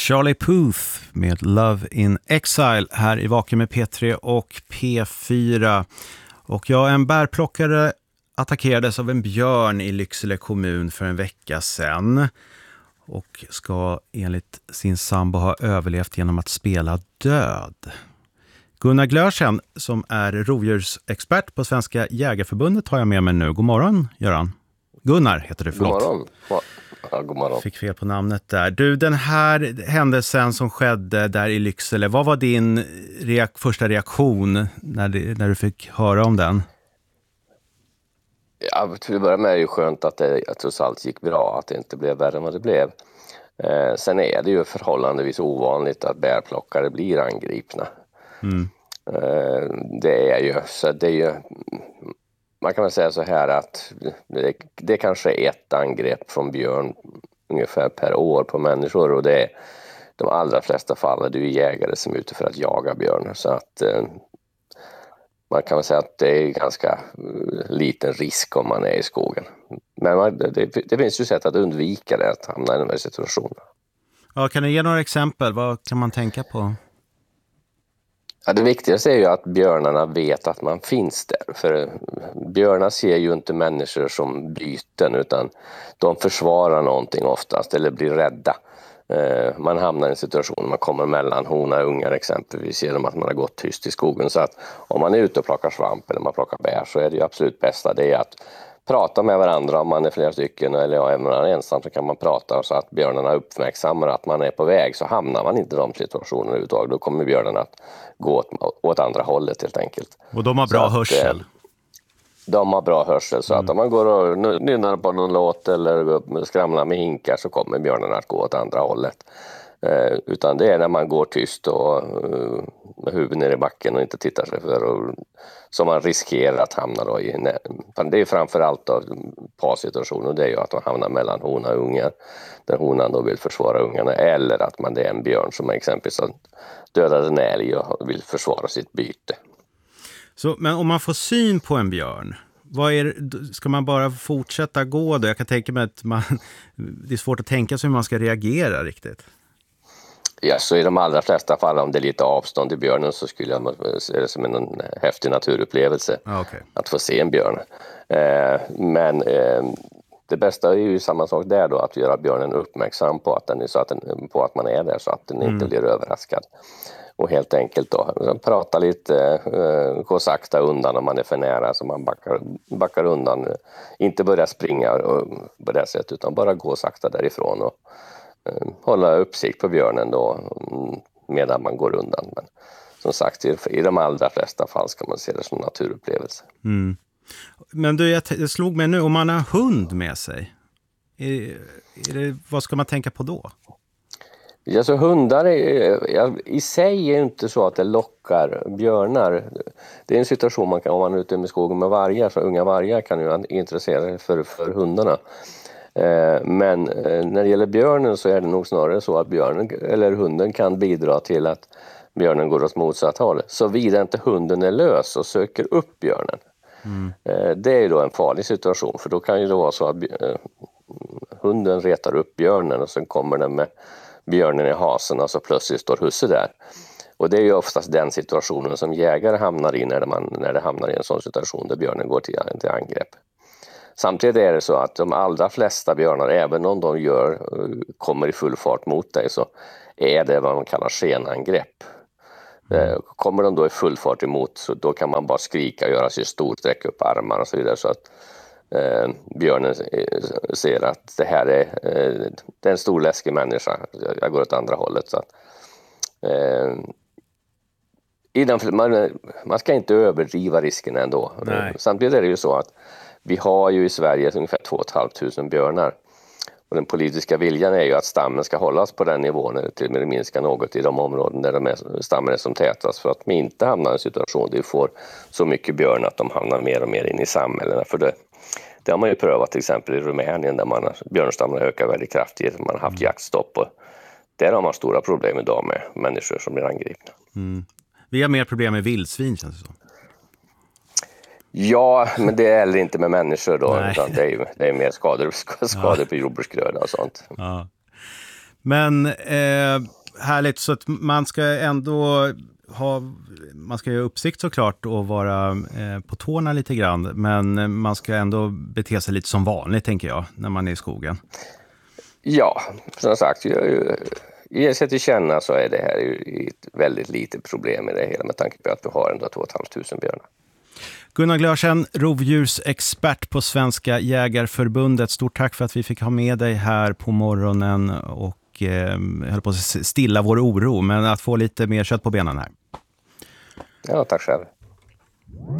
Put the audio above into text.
Charlie Puth med Love in Exile här i Vaken med P3 och P4. Och en bärplockare attackerades av en björn i Lycksele kommun för en vecka sedan och ska enligt sin sambo ha överlevt genom att spela död. Gunnar Glörsen, som är rovdjursexpert på Svenska Jägarförbundet, har jag med mig nu. God morgon, Göran. Gunnar heter du, förlåt. God morgon. Ja, god morgon. Fick fel på namnet där. Du, den här händelsen som skedde där i Lycksele, vad var din första reaktion när du fick höra om den? Ja, till att börja med är det ju skönt att det trots allt gick bra, att det inte blev värre än vad det blev. Sen är det ju förhållandevis ovanligt att bärplockare blir angripna. Det är ju, man kan väl säga så här att det kanske är ett angrepp från björn ungefär per år på människor, och det är de allra flesta fall är det ju jägare som är ute för att jaga björn, så att man kan väl säga att det är ganska liten risk om man är i skogen. Men det finns ju sätt att undvika det, att hamna i den här situationen. Ja, kan du ge några exempel? Vad kan man tänka på? Ja, det viktigaste är ju att björnarna vet att man finns där. För björnar ser ju inte människor som byten, utan de försvarar någonting oftast eller blir rädda. Man hamnar i en situation, man kommer mellan hona och ungar exempelvis, genom att man har gått tyst i skogen. Så att om man är ute och plockar svamp eller man plockar bär, så är det ju absolut bästa det är att prata med varandra. Om man är flera stycken eller även om man är ensam, så kan man prata så att björnarna uppmärksammar att man är på väg, så hamnar man inte i de situationerna överhuvudtaget. Då kommer björnarna att gå åt andra hållet helt enkelt. Och de har bra hörsel? De har bra hörsel, så att om man går och nynnar på någon låt eller skramlar med hinkar, så kommer björnarna att gå åt andra hållet. Utan det är när man går tyst och med huvudet ner i backen och inte tittar sig för, och som man riskerar att hamna då i. Det är framförallt då parsituationen, det är ju att man hamnar mellan hona och ungar, där honan då vill försvara ungarna, eller att det är en björn som exempelvis har dödat en älg och vill försvara sitt byte. Så, men om man får syn på en björn, ska man bara fortsätta gå då? Jag kan tänka mig att det är svårt att tänka sig hur man ska reagera riktigt. Ja, så i de allra flesta fall, om det är lite avstånd till björnen, så skulle jag se det som en häftig naturupplevelse att få se en björn. Men det bästa är ju samma sak där då, att göra björnen uppmärksam på att på att man är där, så att den inte blir överraskad. Och helt enkelt då prata lite, gå sakta undan om man är för nära, så man backar undan. Inte börja springa på det sättet, utan bara gå sakta därifrån och hålla uppsikt på björnen då medan man går undan. Men som sagt, i de allra flesta fall ska man se det som naturupplevelse. Men det slog mig nu, om man har hund med sig, vad ska man tänka på då? Ja, så hundar i sig är inte så att det lockar björnar. Det är en situation om man är ute med skogen med vargar, så unga vargar kan ju intressera sig för hundarna. Men när det gäller björnen så är det nog snarare så att björnen eller hunden kan bidra till att björnen går åt motsatt håll, såvida inte hunden är lös och söker upp björnen. Det är ju då en farlig situation, för då kan ju det vara så att hunden retar upp björnen och sen kommer den med björnen i hasen, och så plötsligt står husse där. Och det är ju oftast den situationen som jägare hamnar i när det hamnar i en sån situation där björnen går till angrepp. Samtidigt är det så att de allra flesta björnar, även om de kommer i full fart mot dig, så är det vad man kallar skenangrepp. Kommer de då i full fart emot, så då kan man bara skrika och göra sig stor, sträcka upp armar och så vidare, så att björnen ser att det här är en stor läskig människa, jag går åt andra hållet. Så att, man ska inte överdriva risken ändå. Samtidigt är det ju så att vi har ju i Sverige ungefär 2 500 björnar. Och den politiska viljan är ju att stammen ska hållas på den nivån, eller till och med minska något i de områden där stammen är som tätast, för att man inte hamnar i en situation där vi får så mycket björn att de hamnar mer och mer in i samhällena. För det har man ju prövat till exempel i Rumänien, där björnstammarna ökar väldigt kraftigt. Man har haft jaktstopp, och där har man stora problem idag med människor som blir angripna. Vi har mer problem med vildsvin, känns det så. Ja, men det är heller inte med människor då, utan det är mer skador på jordbruksgröda och sånt. Ja. Men härligt, så att man ska ändå man ska ju ha uppsikt såklart och vara på tårna lite grann, men man ska ändå bete sig lite som vanligt, tänker jag, när man är i skogen. Ja, som sagt, ge sig till känna, så är det här ju ett väldigt litet problem i det hela, med tanke på att vi har ändå 2 500 björnar. Gunnar Glörsen, rovdjursexpert på Svenska Jägarförbundet. Stort tack för att vi fick ha med dig här på morgonen och höll på att stilla vår oro, men att få lite mer kött på benen här. Ja, tack själv.